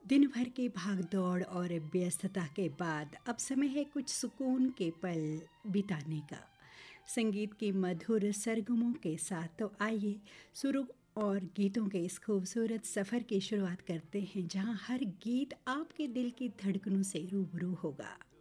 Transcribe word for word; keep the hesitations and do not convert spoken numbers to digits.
दिन भर की भागदौड़ और व्यस्तता के बाद अब समय है कुछ सुकून के पल बिताने का। संगीत की मधुर सरगमों के साथ तो आइए सुरों और गीतों के इस खूबसूरत सफ़र की शुरुआत करते हैं, जहां हर गीत आपके दिल की धड़कनों से रूबरू होगा।